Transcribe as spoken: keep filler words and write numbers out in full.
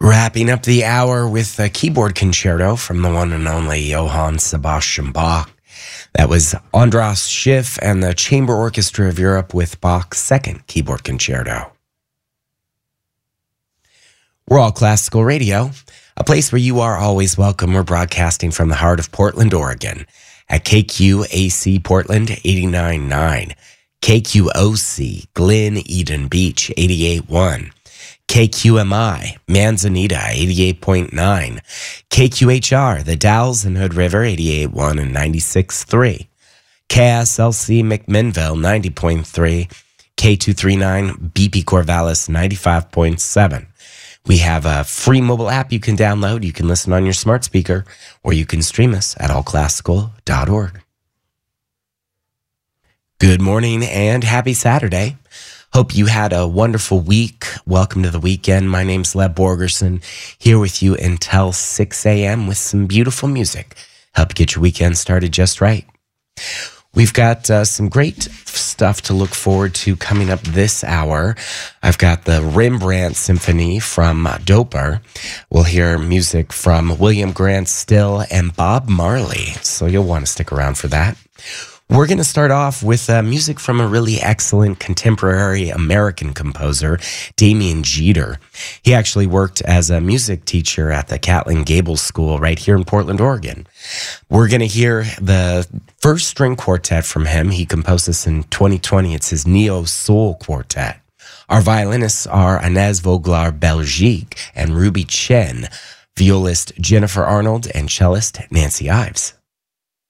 Wrapping up the hour with a keyboard concerto from the one and only Johann Sebastian Bach. That was Andras Schiff and the Chamber Orchestra of Europe with Bach's second keyboard concerto. We're All Classical Radio, a place where you are always welcome. We're broadcasting from the heart of Portland, Oregon at K Q A C Portland eighty-nine point nine, K Q O C Glen Eden Beach eighty-eight point one, K Q M I Manzanita eighty-eight point nine, K Q H R The Dalles and Hood River eighty-eight point one and ninety-six point three, K S L C McMinnville ninety point three, K two thirty-nine B P Corvallis ninety-five point seven. We have a free mobile app you can download. You can listen on your smart speaker, or you can stream us at all classical dot org. Good morning and happy Saturday. Hope you had a wonderful week. Welcome to the weekend. My name's Leb Borgerson, here with you until six a.m. with some beautiful music. Help get your weekend started just right. We've got uh, some great stuff to look forward to coming up this hour. I've got the Rembrandt Symphony from Doper. We'll hear music from William Grant Still and Bob Marley, so you'll want to stick around for that. We're going to start off with uh, music from a really excellent contemporary American composer, Damien Jeter. He actually worked as a music teacher at the Catlin Gable School right here in Portland, Oregon. We're going to hear the first string quartet from him. He composed this in twenty twenty. It's his Neo Soul Quartet. Our violinists are Inez Voglar-Belgique and Ruby Chen, violist Jennifer Arnold, and cellist Nancy Ives.